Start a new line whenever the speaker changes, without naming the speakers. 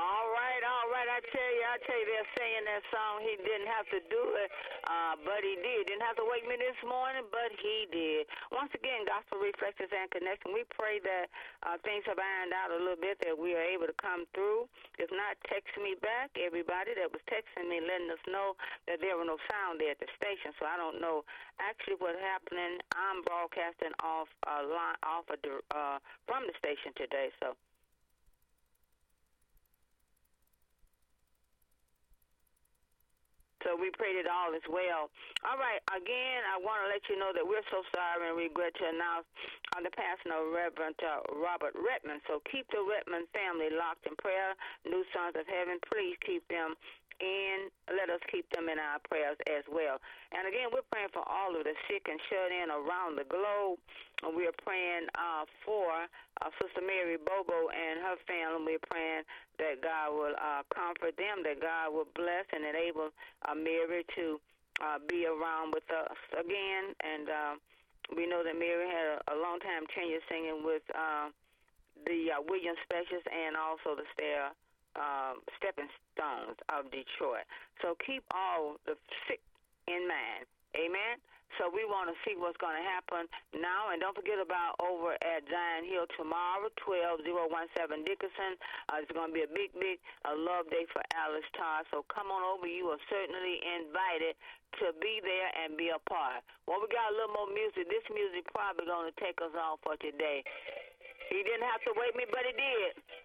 All right, all right. I tell you, they're saying that song. He didn't have to do it, but he did. Didn't have to wake me this morning, but he did. Once again, Gospel Reflections and Connection. We pray that things have ironed out a little bit, that we are able to come through. If not, text me back. Everybody that was texting me, letting us know that there was no sound there at the station. So I don't know actually what's happening. I'm broadcasting off from the station today. So we pray that all is well. All right. Again, I want to let you know that we're so sorry and regret to announce the passing of Reverend Robert Redmond. So keep the Redmond family locked in prayer. New Sons of Heaven, please keep them in. Let us keep them in our prayers as well. And again, we're praying for all of the sick and shut in around the globe. And we're praying for Sister Mary Bobo and her family. We're praying that God will comfort them, that God will bless and enable Mary to be around with us again. And we know that Mary had a long time tenure singing with the Williams Specials and also the Stepping Stones of Detroit. So keep all the sick in mind. Amen. So we want to see what's going to happen now. And don't forget about over at Zion Hill tomorrow, 12017 Dickinson. It's going to be a big love day for Alice Todd. So come on over. You are certainly invited to be there and be a part. Well, we got a little more music. This music probably going to take us off for today. He didn't have to wake me, but he did.